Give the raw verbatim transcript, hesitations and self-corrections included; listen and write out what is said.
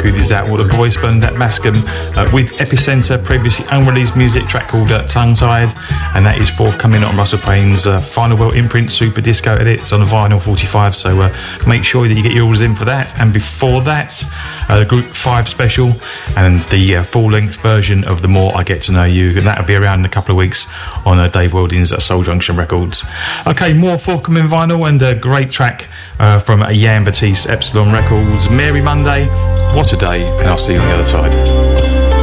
record is out, What the Boys Burned at Bascombe, uh, with Epicenter, previously unreleased music, track called uh, Tongue-Tied, and that is forthcoming on Russell Payne's uh, Final World imprint, Super Disco edit. It's on a vinyl forty-five, so uh, make sure that you get your orders in for that. And before that, uh, the Group five special and the uh, full-length version of The More I Get to Know You, and that'll be around in a couple of weeks on uh, Dave Welding's at Soul Junction Records. Okay, more forthcoming vinyl and a great track uh, from Jan Batiste, Epsilon Records, Mary Monday, What a Day, and I'll see you on the other side.